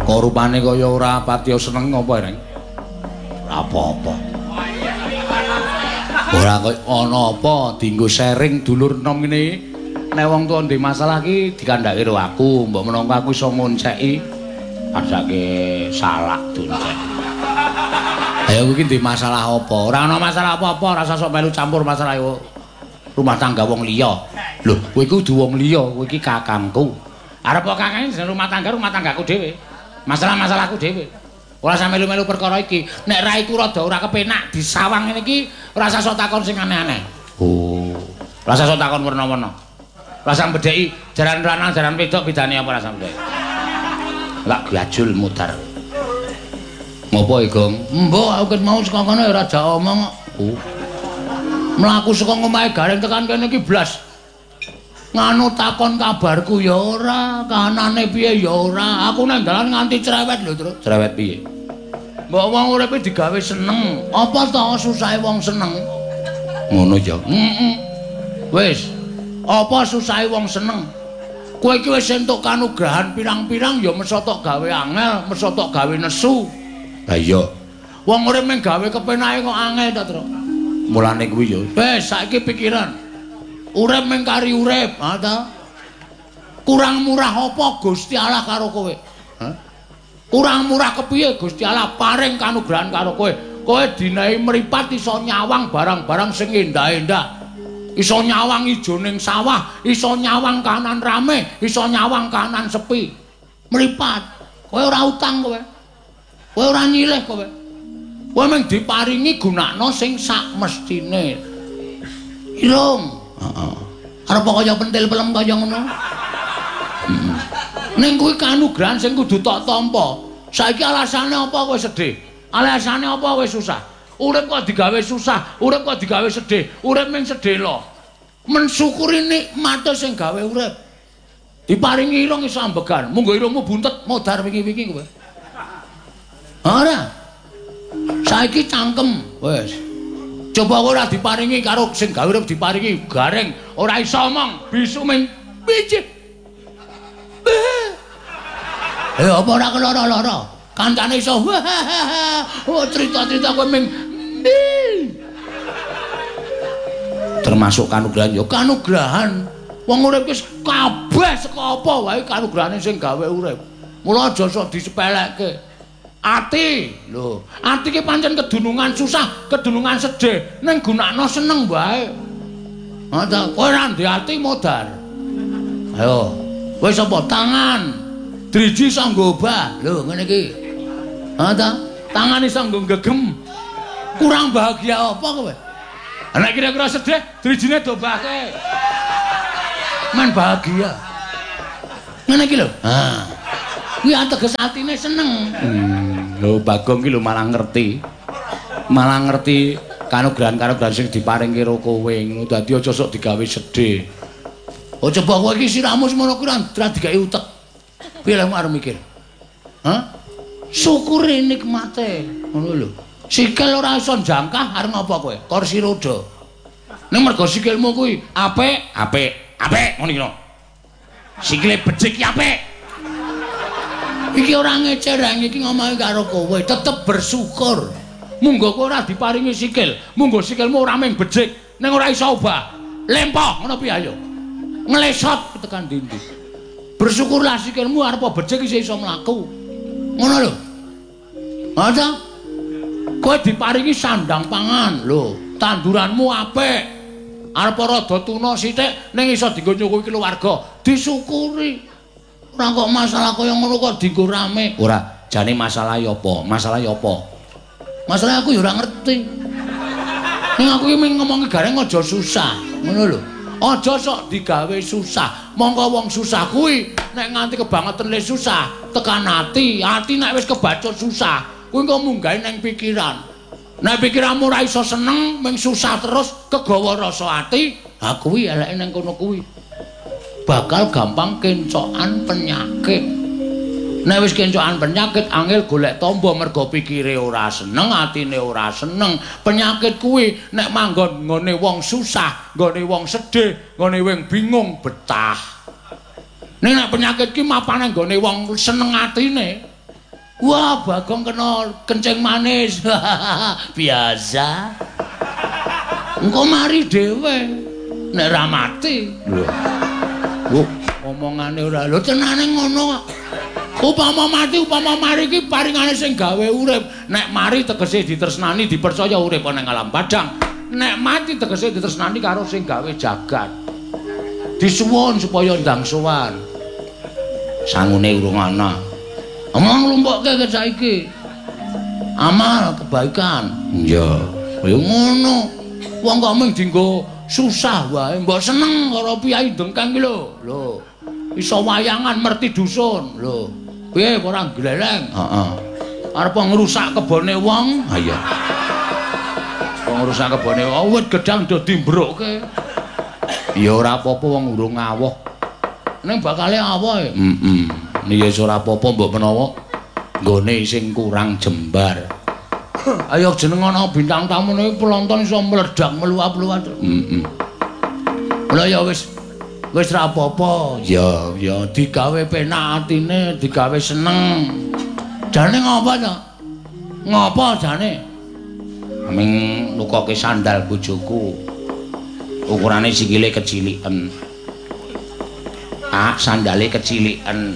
Kok rupane kaya ora patiya seneng apa, Reng? Ora apa-apa. Ora kok ana apa dienggo sharing dulur enom ngene. Nek wong tuwa ndek masalah ki dikandhaki karo aku, mbok menawa aku iso ngonceki adake salak doncek. Ayo kuwi ndek masalah apa? Ora ana masalah apa-apa, ora usah sok melu campur masalah rumah tangga wong liya. Lho, kowe iku duwe wong liya, kowe iki kakangku. Arep kok kakang rumah tanggaku dhewe. Masalah-masalahku dhewe. Ora usah melu-melu perkara iki. Nek raiku rada ora kepenak disawang ngene iki, ora usah sok takon sing aneh-aneh. Oh. Ora usah sok takon werna-werna. Ora usah mbedheki jaran lanang jaran wedok bedane apa ora usah mbedheki. Lak gajul mutar. Ngopo iki, Gong? Mbok aku ket mau saka kono ora jak omong kok. Oh. Mlaku saka omahe Gareng tekan kene iki blas. Nganu takon kabarku ya ora, kanane piye ya ora. Aku nang dalan nganti cerewet lho, Tru. Cerewet piye? Mbok wong uripe digawe seneng. Apa to susahe wong seneng? Ngono ya. Wis. Apa susahe wong seneng? Kowe iki wis entuk kanugrahan pirang-pirang ya mesa tok gawe angel, mesa tok gawe nesu. Lah iya. Wong urip mung gawe kepenake kok angel to, Tru. Mulane kuwi ya. Wis saiki pikiran. Urip mung kari urip, ha ta? Kurang murah apa Gusti Allah karo kowe? Hah? Kurang murah kepiye Gusti Allah paring kanugrahan karo kowe? Kowe dinae mripat iso nyawang barang-barang sing endah-endah. Iso nyawang ijoning sawah, iso nyawang kanan rame, iso nyawang kanan sepi. Mripat. Kowe ora utang kowe. Kowe ora nyilih kowe. Kowe mung diparingi gunakno sing sak mestine. Irung. Heeh. Arep kaya pentil pelem kaya ngono. Ning kuwi kanugrahan sing kudu tok tampa. Saiki alasane apa kowe sedih? Alasane apa kowe susah? Urip kok digawe susah, urip kok digawe sedih, urip mung sedih lho. Mensyukuri nikmate sing gawe urip. Diparingi irung iso ambegan. Munggo irungmu buntet modar wingi-wingi kowe. Ora. Saiki cangkem, wis. Coba ora diparingi karo sing gawe urip diparingi Gareng, ora iso omong, bisu ming biji. Apa ora keloro-loro? Kancane iso. Oh, cerita-cerita kowe ming termasuk kanugrahan ya kanugrahan. Wong urip wis kabeh saka apa wae kanugrahane sing gawe urip. Mula aja sok disepelekke. Ati, lho, ati ki pancen kedunungan susah, kedunungan sedih, ning gunakno seneng wae. Ha ta, kowe ora ndek ati modar. Ayo, wis apa tangan? Driji iso ngobah. Lho, ngene iki. Ha ta, tangan iso nggo gegem. Kurang bahagia apa kowe? Nek kira-kira sedih, drijine dobahke. Men bahagia. Ngene iki lho. Ha. Kuwi ateges atine seneng. Lho Bagong ki lho malah ngerti. Malah ngerti kanugrahan-kanugrahan sing diparingke karo kowe ngono. Dadi aja sok digawe sedih. Oh coba kowe iki siramu semono kuwi ora digawe utek. Piye lek arep mikir? Hah? Syukuri nikmate. Ngono lho. Sikil ora iso jangkah arep ngapa kowe? Kursi roda. Ning mergo sikilmu kuwi apik, ngono iki lho. Sikile becik ki apik. Iki ora ngecereng iki ngomongi karo kowe, tetep bersyukur. Munggo kowe ora diparingi sikil, munggo sikilmu ora mung becik, ning ora iso obah. Lempoh ngono piye ayo. Nglesot tekan ndi-ndi. Bersyukurlah sikilmu arep becik isih iso mlaku. Ngono lho. Ada kowe diparingi sandang pangan lho, tanduranmu apik. Arep rada tuna sithik ning iso dienggo nyukuhi keluarga, disyukuri. Ora kok masalah kaya ngono kok dienggo rame. Ora, jane masalah ya apa? Masalah ya apa? Masalah aku ya ora ngerti. Ning aku iki mung ngomongi Gareng aja susah, ngono lho. Aja sok digawe susah. Monggo wong susah kuwi nek nganti kebangetan le susah, tekan ati. Ati nek wis kebacut susah, kuwi engko munggahe ning pikiran. Nek pikiranmu ora iso seneng, mung susah terus kegawa rasa ati, ha kuwi eleke ning kono kuwi. Bakal gampang kencokan penyakit. Nek wis kencokan penyakit angel golek tamba mergo pikire ora seneng, atine ora seneng. Penyakit kuwi nek manggon nggone wong susah, nggone wong sedih, nggone wong bingung betah. Nek penyakit ki mapane nggone wong seneng atine, Wah, Bagong kena kencing manis. Biasa. Engko mari dhewe. Nek ra mati. Lho. Omongane ora. Lho tenane ngono kok. Upama mati, upama mari iki paringane sing gawe urip. Nek mari tegese ditresnani, dipercaya urip ana ing alam padang. Nek mati tegese ditresnani karo sing gawe jagat. Disuwun supaya ndang sowan. Sangune urung ana. Omong lumpukke ke saiki. Amal kebaikan. Iya, kaya ngono. Wong kok mung dienggo susah wae, mbok seneng karo piyai dengkang iki lho. Lho. Iso wayangan merti dusun. Lho. Piye ora gleleng? Heeh. Arep ngrusak kebone wong? Ha iya. Wong ngrusak kebone wong wit gedang do dimbrokke. Ya ora apa-apa wong urung awoh. Ning bakale awoh e. Heeh. Ya ora apa-apa mbok menawa nggone sing kurang jembar. Ayo jeneng ana bintang tamu niki penonton iso meledak meluap-luap. Heeh. Lha ya wis ra apa-apa. Ya digawe penak atine, digawe seneng. Jane ngapa to? Ngapa jane? Aming nukoke sandal bojoku. Ukurane sikile keciliken. Sandale keciliken.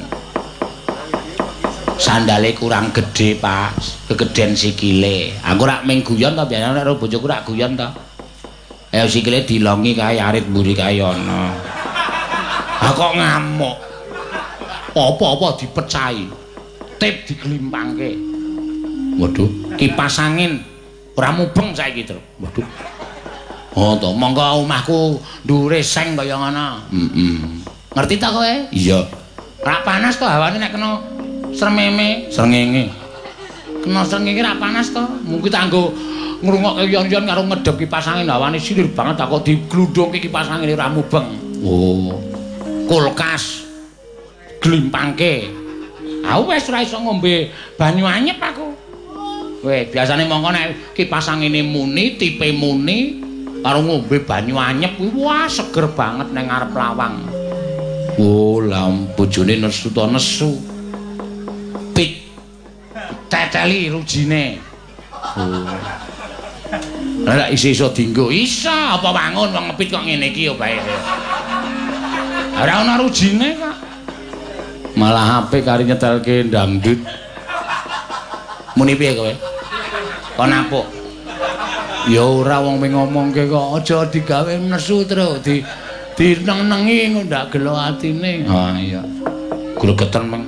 Sandale kurang gede, Pak. Kegeden sikile. Aku rak ming guyon to biasane karo bojoku rak guyon to. Ayo sikile dilongi kae arit mburi kae ana. Kok ngamuk. Apa-apa dipecahi. Tip diglimpangke. Waduh, kipas angin ora mubeng saiki, Tru. Waduh. Oh, to, monggo omahku ndure seng kaya ngono. Heeh. Ngerti ta kowe? Iya. Ora panas to hawane nek kena srengenge. Kena srengenge ora panas to. Mungkin tanggo ngrungokke yon-yon karo ngedhep kipas angin hawane silir banget kok diglundhungke kipas angin ora mubeng. Oh. Kulkas glimpangke. Aku wis ora iso ngombe banyu anyep aku. Weh, biasane mongko nek kipas angine muni, tipe muni karo ngombe banyu anyep kuwi wah seger banget nang ngarep lawang. Oh, lah bojone nesu to nesu. Pit teteli rujine. Oh. Lah iso dienggo. Iso apa wangun wong ngepit kok ngene iki ya bae. Ora ana rujine kok. Malah HP kari nyetelke dangdut. Muni piye kowe? Kon apuk. Ya ora wong ming ngomongke kok aja digawe nesu terus dineng-nengi ngono ndak gelo atine. Ha iya. Gregeten meng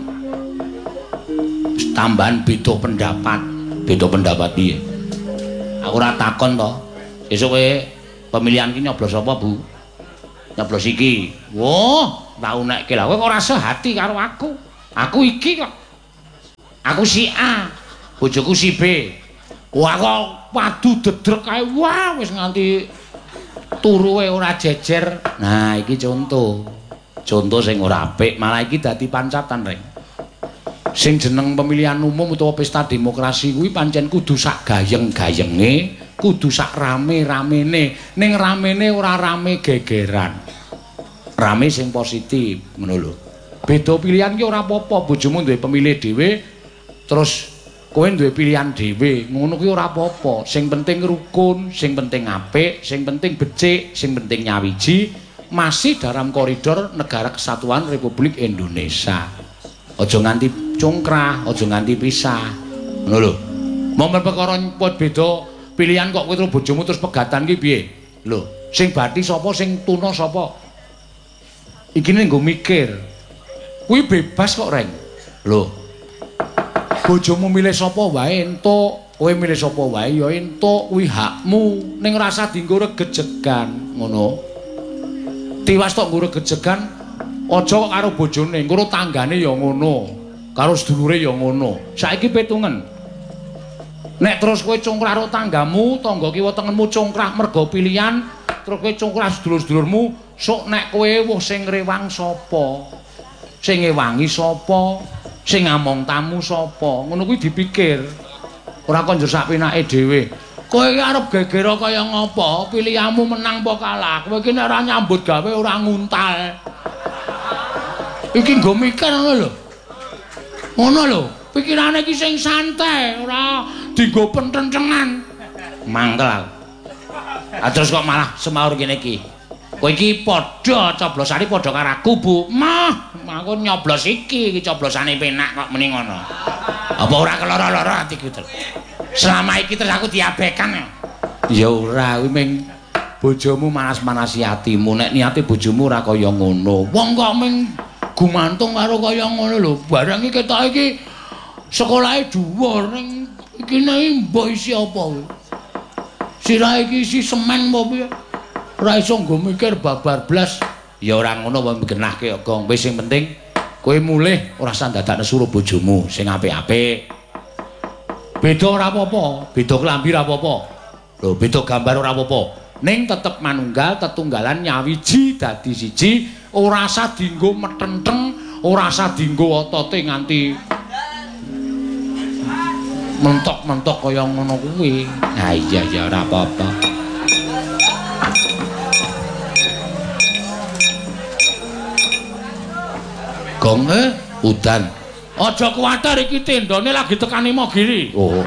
tambahan beda pendapat. Beda pendapat piye? Aku ora takon to. Esuk kowe pemilihan ki nyoblos apa, Bu? Nyoblos iki. Woh, tau nekke lha kowe kok ora sehati karo aku. Aku iki kok. Aku si A, bojoku si B. Wah kok padu dedrek kae. Wah, wis nganti turuwe ora jejer. Nah, iki contoh. Contoh sing ora apik, malah iki dadi pancatan, Reng. Sing jeneng pemilihan umum utawa pesta demokrasi kuwi pancen kudu sak gayeng-gayenge, kudu sak rame-ramene. Ning ramene ora rame gegeran. Rame sing positif, ngono lho. Beda pilihan ki ora apa-apa, bojomu duwe pemilih dhewe, terus kowe duwe pilihan dhewe, ngono ki ora apa-apa. Sing penting rukun, sing penting apik, sing penting becik, sing penting nyawiji, masih dalam koridor Negara Kesatuan Republik Indonesia. Aja nganti congkrah, aja nganti pisah. Ngono lho. Momen perkara beda pilihan kok kowe terus bojomu terus pegatan ki piye? Lho, sing bathi sapa, sing tuna sapa? Iki ning nggo mikir. Kuwi bebas kok, Reng. Lho. Bojomu milih sapa wae entuk, kowe milih sapa wae ya entuk, kuwi hakmu. Ning rasa dienggo regejegan, ngono. Tiwas tok nggo regejegan, aja kok karo bojone, engko tanggane ya ngono. Karo sedulure ya ngono. Saiki petungen. Nek terus kowe congkrah karo tanggamu, tangga kiwa tengenmu congkrah mergo pilihan, terus kowe congkrah sedulur-sedulurmu, sok nek kowe wuh sing ngrewang sapa? Sing ngewangi sapa? Sing ngamong tamu sapa? Ngono kuwi dipikir. Ora kok njur sak penake dhewe. Kowe iki arep gegera kaya ngapa? Pilihanmu menang apa kalah? Kowe iki nek ora nyambut gawe ora nguntal. Iki nggo mikir ngono lho. Ngono lho, Pikirane iki sing santai, ora dienggo pentencengan. Mangkel aku. Terus kok malah semaur kene iki. Kowe iki padha coblosane padha karo aku, Bu. Mah, aku nyoblos iki coblosane penak kok muni ngono. Apa ora keloro-loro atiku terus. Selama iki terus aku diabekan. Ya ora, kuwi ming bojomu manas-manasi atimu. Nek niate bojomu ora kaya ngono. Wong kok ming gumantung karo kaya ngono lho. Barang iki ketok iki sekolahe dhuwur ning iki nek mbok isi apa kuwi? Sirah iki isi semen apa piye? Ora iso nggo mikir babar blas. Ya ora ngono wae genahke kok, Gong. Wis sing penting kowe mulih ora usah dadakne suruh bojomu sing apik-apik. Beda ora apa-apa, beda klambi ora apa-apa. Lho, beda gambar ora apa-apa. Ning tetep manunggal, tetunggalan nyawiji dadi siji, ora usah dienggo metenteng, ora usah dienggo otote nganti mentok-mentok kaya ngono kuwi. Nah iya ya ora apa-apa. Gong udan. Aja kuwatir iki tendane lagi tekan Imogiri. Oh.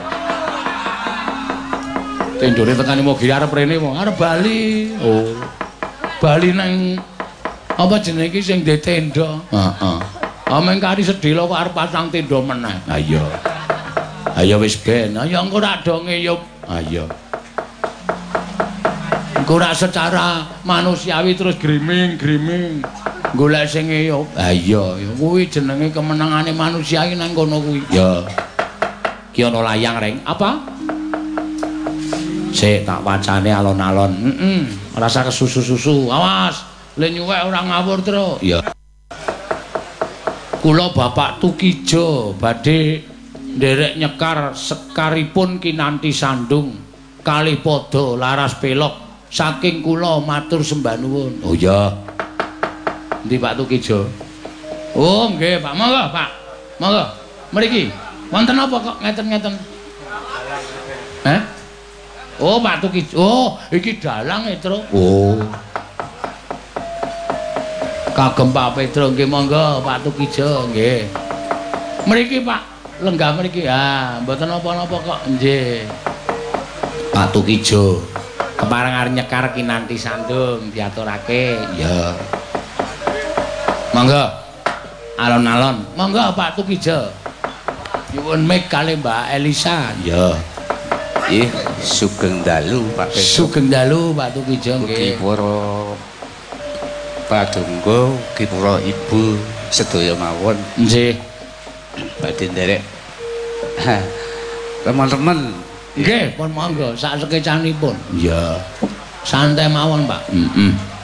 Tendane tekan Imogiri arep rene wong, arep Bali. Oh. Bali nang apa jenenge iki sing ndek tenda? Heeh. Ameng kari sedhela kok arep pasang tenda meneh. Ha iya. Ayo wis ben, ayo engko rak do ngeyup. Ayo. Engko rak secara manusiawi terus griming. Golek sing ngeyup. Ha iya, kuwi jenenge kemenangane manusia iki nang kono kuwi. Ya. Ki ana layang reng. Apa? Sik tak wacane alon-alon. Rasa kesusu-susu. Awas, le nyuwek ora ngawur terus. Ya. Kula Bapak Tukijo badhe nderek nyekar sekaripun kinanti sandung kalih padha laras pelok saking kula matur sembah nuwun. Oh iya. Endi Pak Tukijo? Oh nggih Pak, monggo Pak. Monggo. Mriki. Wonten apa kok ngeten-ngeten? Oh Pak Tukijo. Oh, iki dalang Petro. Oh. Kagem Pak Petro nggih monggo Pak Tukijo nggih. Mriki Pak, lenggah mriki. Ah, mboten napa-napa kok. Nggih. Pak Tukijo. Kepareng arep nyekar kinanti sandung diaturake. Ya. Monggo. Alon-alon. Monggo Pak Tukijo. Nyuwun mik kalih Mbak Elisa. Ya. Nggih, sugeng dalu Pak Petro. Sugeng dalu Pak Tukijo nggih. Para padonga, ugi para ibu sedaya mawon. Nggih. Badhe nderek. Teman-teman. Nggih, pun monggo sak sekecanipun. Iya. Santai mawon, Pak. Heeh.